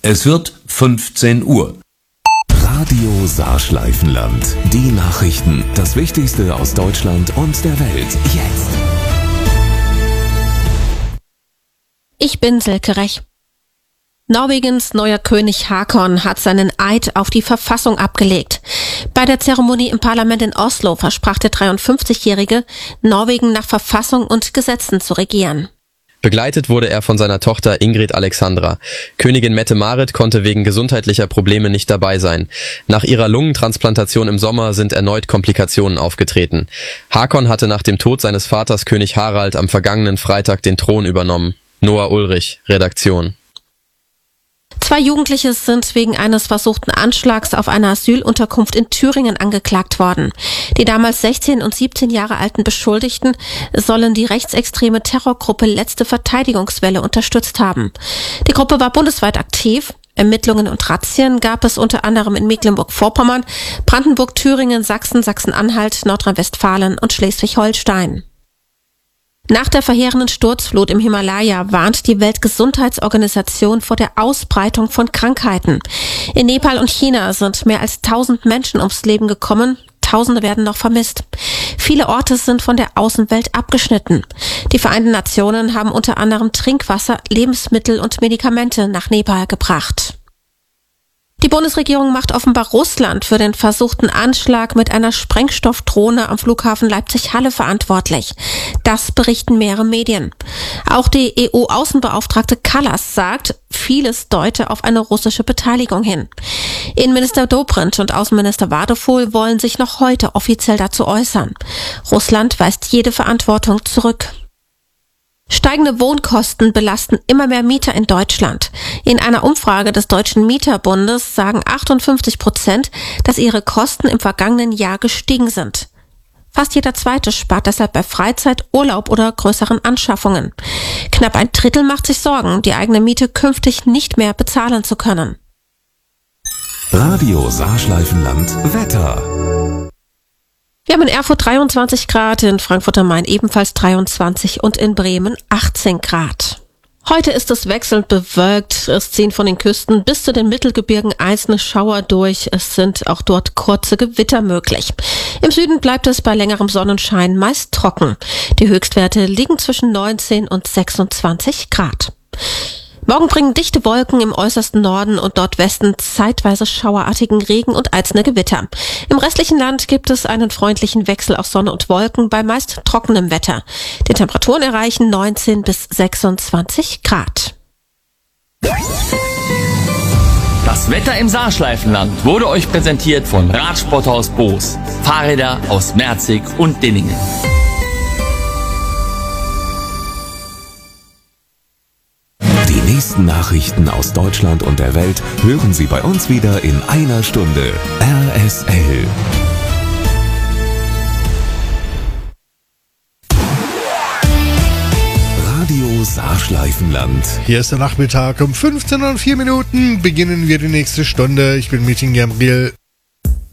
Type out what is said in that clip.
Es wird 15 Uhr. Radio Saarschleifenland. Die Nachrichten. Das Wichtigste aus Deutschland und der Welt. Jetzt. Ich bin Silke Rech. Norwegens neuer König Haakon hat seinen Eid auf die Verfassung abgelegt. Bei der Zeremonie im Parlament in Oslo versprach der 53-Jährige, Norwegen nach Verfassung und Gesetzen zu regieren. Begleitet wurde er von seiner Tochter Ingrid Alexandra. Königin Mette-Marit konnte wegen gesundheitlicher Probleme nicht dabei sein. Nach ihrer Lungentransplantation im Sommer sind erneut Komplikationen aufgetreten. Haakon hatte nach dem Tod seines Vaters König Harald am vergangenen Freitag den Thron übernommen. Noah Ulrich, Redaktion. 2 Jugendliche sind wegen eines versuchten Anschlags auf eine Asylunterkunft in Thüringen angeklagt worden. Die damals 16 und 17 Jahre alten Beschuldigten sollen die rechtsextreme Terrorgruppe Letzte Verteidigungswelle unterstützt haben. Die Gruppe war bundesweit aktiv. Ermittlungen und Razzien gab es unter anderem in Mecklenburg-Vorpommern, Brandenburg, Thüringen, Sachsen, Sachsen-Anhalt, Nordrhein-Westfalen und Schleswig-Holstein. Nach der verheerenden Sturzflut im Himalaya warnt die Weltgesundheitsorganisation vor der Ausbreitung von Krankheiten. In Nepal und China sind mehr als 1000 Menschen ums Leben gekommen. Tausende werden noch vermisst. Viele Orte sind von der Außenwelt abgeschnitten. Die Vereinten Nationen haben unter anderem Trinkwasser, Lebensmittel und Medikamente nach Nepal gebracht. Die Bundesregierung macht offenbar Russland für den versuchten Anschlag mit einer Sprengstoffdrohne am Flughafen Leipzig-Halle verantwortlich. Das berichten mehrere Medien. Auch die EU-Außenbeauftragte Kallas sagt, vieles deute auf eine russische Beteiligung hin. Innenminister Dobrindt und Außenminister Wadephol wollen sich noch heute offiziell dazu äußern. Russland weist jede Verantwortung zurück. Steigende Wohnkosten belasten immer mehr Mieter in Deutschland. In einer Umfrage des Deutschen Mieterbundes sagen 58%, dass ihre Kosten im vergangenen Jahr gestiegen sind. Fast jeder Zweite spart deshalb bei Freizeit, Urlaub oder größeren Anschaffungen. Knapp ein Drittel macht sich Sorgen, die eigene Miete künftig nicht mehr bezahlen zu können. Radio Saarschleifenland Wetter. Wir haben in Erfurt 23 Grad, in Frankfurt am Main ebenfalls 23 und in Bremen 18 Grad. Heute ist es wechselnd bewölkt. Es ziehen von den Küsten bis zu den Mittelgebirgen einzelne Schauer durch. Es sind auch dort kurze Gewitter möglich. Im Süden bleibt es bei längerem Sonnenschein meist trocken. Die Höchstwerte liegen zwischen 19 und 26 Grad. Morgen bringen dichte Wolken im äußersten Norden und Nordwesten zeitweise schauerartigen Regen und einzelne Gewitter. Im restlichen Land gibt es einen freundlichen Wechsel aus Sonne und Wolken bei meist trockenem Wetter. Die Temperaturen erreichen 19 bis 26 Grad. Das Wetter im Saarschleifenland wurde euch präsentiert von Radsporthaus Boos. Fahrräder aus Merzig und Dinningen. Die nächsten Nachrichten aus Deutschland und der Welt hören Sie bei uns wieder in einer Stunde. RSL. Radio Saarschleifenland. Hier ist der Nachmittag. Um 15:04 beginnen wir die nächste Stunde. Ich bin Meeting Gabriel.